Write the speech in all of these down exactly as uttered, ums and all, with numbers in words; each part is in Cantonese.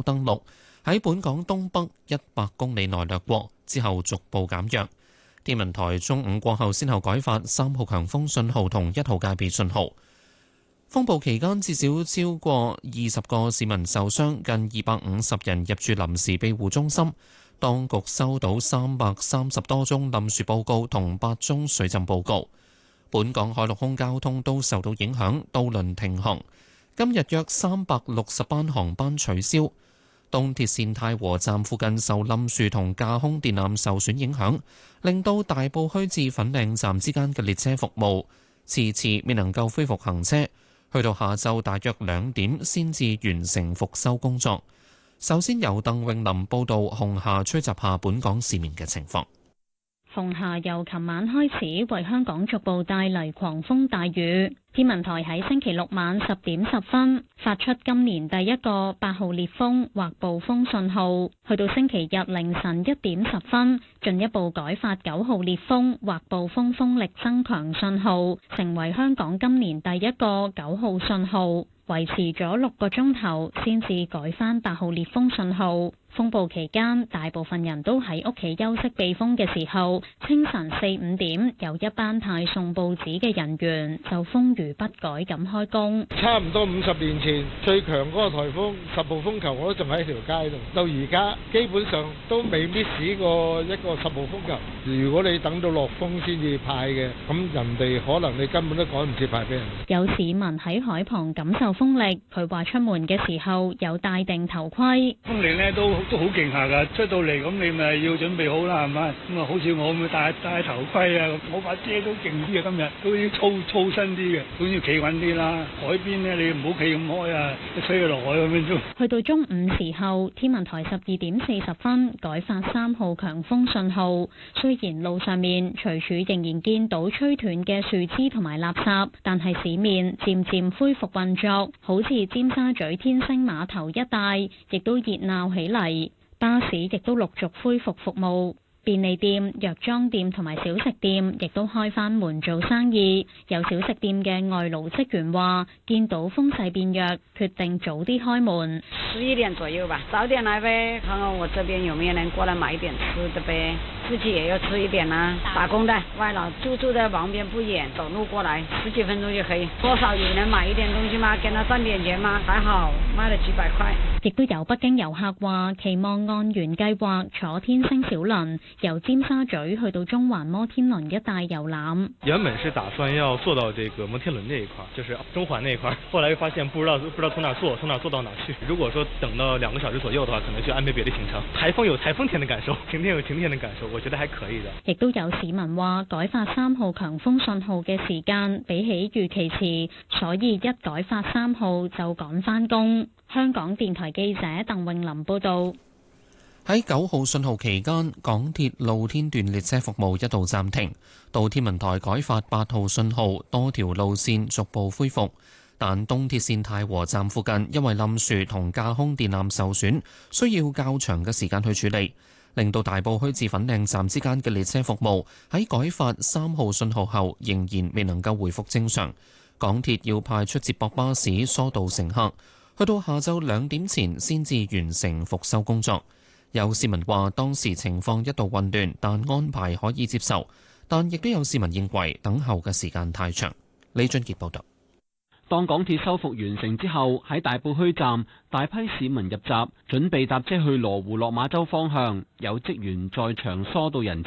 洲登陸，喺本港東北一百公里內掠過，之後逐步減弱。天文台中午過後先後改發三號強風信號同一號戒備信號。風暴期間至少超過二十個市民受傷，近二百五十人入住臨時庇護中心。當局收到三百三十多宗冧樹報告同八宗水浸報告。本港海陸空交通都受到影響，渡輪停航。今日約三百六十班航班取消。東鐵線太和站附近受冧樹同架空電纜受損影響，令到大埔墟至粉嶺站之間嘅列車服務遲遲未能夠恢復行車。去到下晝大約兩點先至完成復修工作。首先由鄧詠琳報道紅霞吹襲下本港市面嘅情況。 紅霞由琴晚開始為香港逐步帶嚟狂風大雨。天文台喺星期六晚十點十分發出今年第一個八號烈風或暴風信號，去到星期日凌晨一點十分進一步改發九號烈風或暴風風力增強信號，成為香港今年第一個九號信號，維持咗六個鐘頭先至改返八號烈風信號。風暴期間，大部分人都喺屋企休息避風嘅時候，清晨四五點有一班派送報紙嘅人員就風雨不改咁開工。 差唔多五十年前最強嗰個颱風十號風球，我都仲喺條街度，到而家基本上都未 miss 過一個十號風球。如果你等到落風先至派嘅，咁人哋可能你根本都趕唔切派俾人。 有市民喺海旁感受風力，佢話出門嘅時候有戴定頭盔。 風力呢都都好勁下㗎，出到嚟咁你咪要準備好啦，係咪？咁啊，好似我咁戴戴頭盔啊，我把遮都勁啲嘅，今日都要粗粗身啲嘅，都要企穩啲啦。海邊呢，你唔好企咁開啊，一吹落海咁樣都。去到中午時候，天文台十二點四十分改發三號強風信號。雖然路上面隨處仍然見到吹斷嘅樹枝同埋垃圾，但係市面漸漸恢復運作，好似尖沙咀天星碼頭一帶，亦都熱鬧起嚟。巴士亦都陸續恢復服務，便利店、藥妝店同埋小食店亦都開返門做生意。有小食店嘅外勞職員話，見到風勢變弱，決定早啲開門。 十一點左右吧，早點來唄，看看我這邊有沒有人過來買點吃的唄。自己也要吃一點啦。打工的外勞就住在旁邊不遠，走路過來十幾分鐘就可以。多少有人買一點東西嗎？跟他賺點錢嗎？還好，賣了幾百塊。 亦都有北京遊客話，期望按原計劃坐天星小輪由尖沙咀去到中環摩天輪一帶遊覽。 原本是打算要坐到這個摩天輪那一塊，就是中環那一塊，後來又發現不知道不知道從哪坐，從哪坐到哪去。如果說等到兩個小時左右的話，可能就安排別的行程。颱風有颱風天的感受，晴天有晴天的感受，我覺得還可以的。 亦都有市民話，改發三號強風信號嘅時間比起預期遲，所以一改發三號就趕返工。香港電台記者鄧詠琳報道。 喺九號信號期間，港鐵露天段列車服務一度暫停，到天文台改發八號信號，多條路線逐步恢復。但東鐵線太和站附近因為冧樹同架空電纜受損，需要較長嘅時間去處理，令到大埔墟至粉嶺站之間嘅列車服務喺改發三號信號後仍然未能夠回復正常。港鐵要派出接駁巴士疏導乘客，去到下晝兩點前先至完成復修工作。有市民話當時情況一度混亂，但安排可以接受。但亦都有市民認為等候嘅時間太長。李俊傑報導。 當港鐵修復完成之後，喺大埔墟站，大批市民入閘，準備搭車去羅湖落馬洲方向。有職員在場疏導人潮。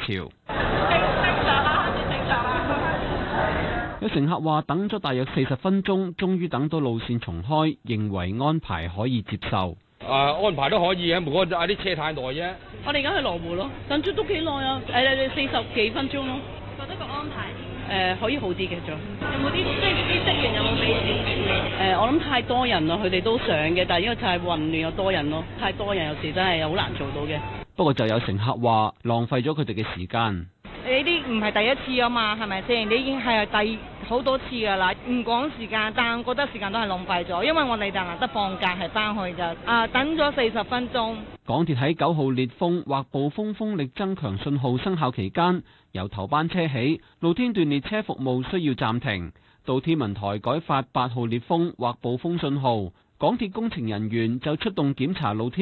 有乘客話等咗大約四十分鐘，終於等到路線重開，認為安排可以接受。 誒、呃、安排都可以嘅，不過啊啲車太耐啫。 我哋而家去羅湖咯，等咗都幾耐啊！誒你四十幾分鐘咯。 覺得個安排誒、呃、可以好啲嘅，仲有冇啲即係啲職員有冇俾指示？ 誒我諗太多人啦，佢哋都想嘅，但係因為太混亂又多人咯，太多人有時真係好難做到嘅。 不過就有乘客話浪費咗佢哋嘅時間。 你啲唔係第一次啊嘛，係咪先？你已經係第好多次㗎啦，唔趕時間，但我覺得時間都係浪費咗，因為我哋就難得放假係翻去㗎。啊，等咗四十分鐘。 港鐵喺九號烈風或暴風風力增強信號生效期間，由頭班車起，露天段列車服務需要暫停，到天文台改發八號烈風或暴風信號，港鐵工程人員就出動檢查露天